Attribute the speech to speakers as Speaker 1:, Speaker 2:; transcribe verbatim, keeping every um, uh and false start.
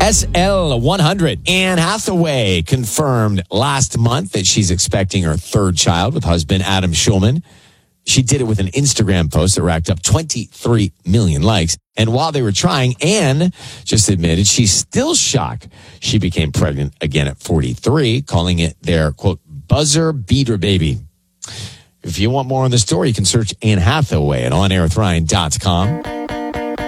Speaker 1: S L one hundred. Anne Hathaway confirmed last month that she's expecting her third child with husband Adam Schulman. She did it with an Instagram post that racked up twenty-three million likes. And while they were trying, Anne just admitted she's still shocked she became pregnant again at forty-three, calling it their, quote, buzzer beater baby. If you want more on the story, you can search Anne Hathaway at on air with ryan dot com.